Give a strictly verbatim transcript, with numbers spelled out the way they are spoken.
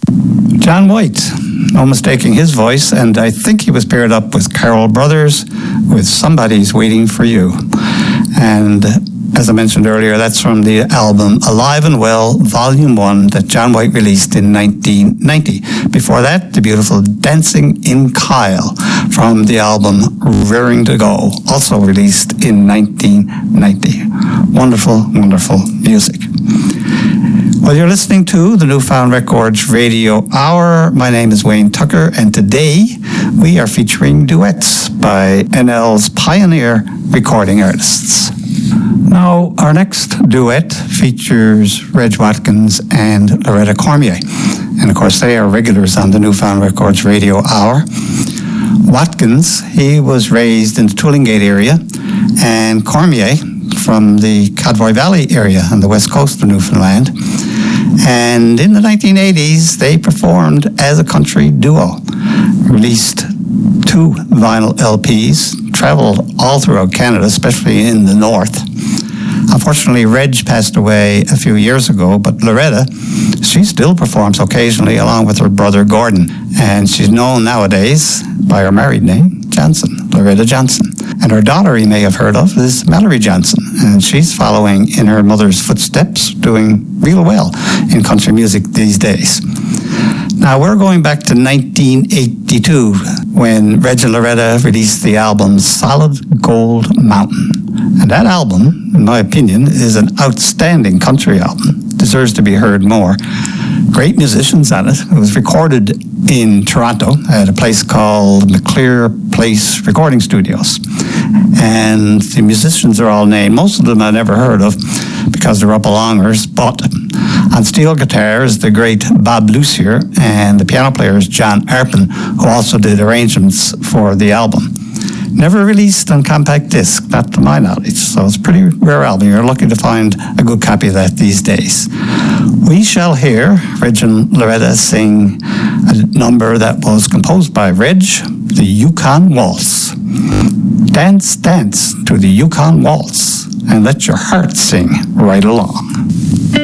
John White, no mistaking his voice, and I think he was paired up with Carol Brothers with Somebody's Waiting for You. And as I mentioned earlier, that's from the album Alive and Well, Volume one, that John White released in nineteen ninety. Before that, the beautiful Dancing in Kyle from the album Rearing to Go, also released in nineteen ninety. Wonderful, wonderful music. Well, you're listening to the Newfound Records Radio Hour. My name is Wayne Tucker, and today we are featuring duets by N L's pioneer recording artists. Now, our next duet features Reg Watkins and Loretta Cormier. And of course, they are regulars on the Newfound Records Radio Hour. Watkins, he was raised in the Tullingate area, and Cormier from the Cadvoy Valley area on the west coast of Newfoundland. And in the nineteen eighties, they performed as a country duo, released two vinyl L Ps, traveled all throughout Canada, especially in the north. Unfortunately, Reg passed away a few years ago, but Loretta, she still performs occasionally along with her brother Gordon, and she's known nowadays by her married name, Johnson, Loretta Johnson. And her daughter, you may have heard of, is Mallory Johnson, and she's following in her mother's footsteps, doing real well in country music these days. Now, we're going back to nineteen eighty-two when Reg and Loretta released the album Solid Gold Mountain. And that album, in my opinion, is an outstanding country album. Deserves to be heard more. Great musicians on it. It was recorded in Toronto at a place called McClear Place Recording Studios. And the musicians are all named. Most of them I never heard of because they're up-alongers, but on steel guitar is the great Bob Lucier, and the piano player is John Arpin, who also did arrangements for the album. Never released on compact disc, not to my knowledge, so it's a pretty rare album. You're lucky to find a good copy of that these days. We shall hear Reg and Loretta sing a number that was composed by Reg, the Yukon Waltz. Dance, dance to the Yukon Waltz, and let your heart sing right along.